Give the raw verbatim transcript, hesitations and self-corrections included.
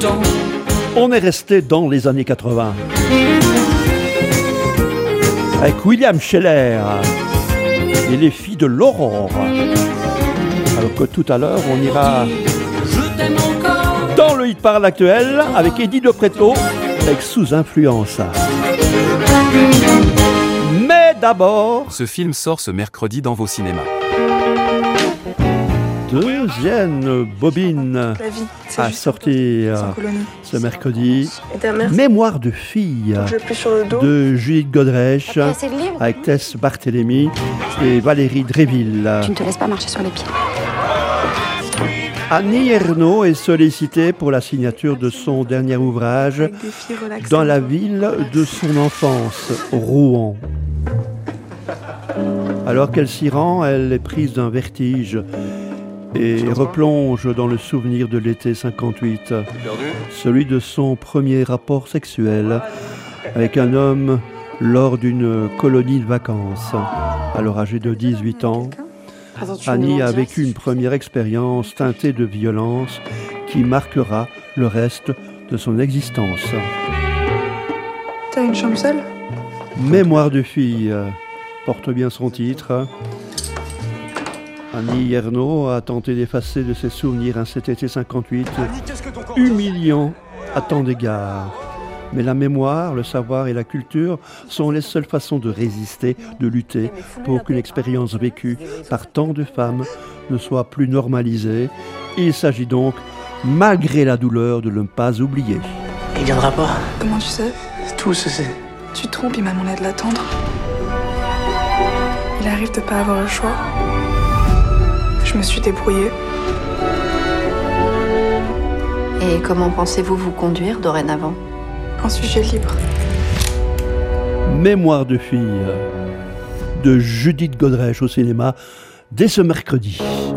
temps. On est resté dans les années quatre-vingts. Avec William Scheller et les filles de l'Aurore. Alors que tout à l'heure, on ira dans le hit parade actuel avec Eddie De Pretto, avec Sous influence. Mais d'abord... Ce film sort ce mercredi dans vos cinémas. Deuxième bobine à sortir ce mercredi. Mémoire de fille de Judith Godrèche avec Tess Barthélémy et Valérie Dréville. Tu ne te laisses pas marcher sur les pieds. Annie Ernaux est sollicitée pour la signature de son dernier ouvrage dans la ville de son enfance, Rouen. Alors qu'elle s'y rend, elle est prise d'un vertige et replonge dans le souvenir de l'été cinquante-huit, celui de son premier rapport sexuel avec un homme lors d'une colonie de vacances. Alors âgée de dix-huit ans, Annie a vécu une première expérience teintée de violence qui marquera le reste de son existence. T'as une chambre seule ? Mémoire de fille porte bien son titre. Annie Ernaux a tenté d'effacer de ses souvenirs un cet été cinquante-huit humiliant à tant d'égards. Mais la mémoire, le savoir et la culture sont les seules façons de résister, de lutter pour qu'une expérience vécue par tant de femmes ne soit plus normalisée. Il s'agit donc, malgré la douleur, de ne pas oublier. Il viendra pas. Comment tu sais ? Tout se sait. Tu te trompes, il m'a demandé de l'attendre. Il arrive de pas avoir le choix. Je me suis débrouillée. Et comment pensez-vous vous conduire dorénavant ? Un sujet libre. Mémoire de fille de Judith Godrèche au cinéma dès ce mercredi.